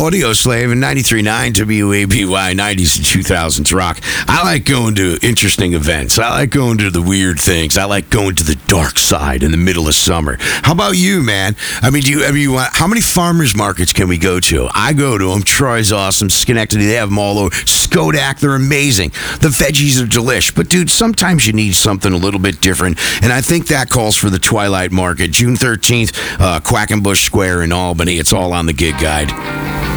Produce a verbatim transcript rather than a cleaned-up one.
Audio Slave and ninety-three point nine W A B Y, nineties and two thousands rock. I like going to interesting events. I like going to the weird things. I like going to the dark side in the middle of summer. How about you, man? I mean, do you ever you want? How many farmers markets can we go to? I go to them. Troy's awesome. Schenectady, they have them all over. Skodak, they're amazing. The veggies are delish. But dude, sometimes you need something a little bit different, and I think that calls for the Twilight Market, June thirteenth, uh, Quackenbush Square in Albany. It's all on the gig guide.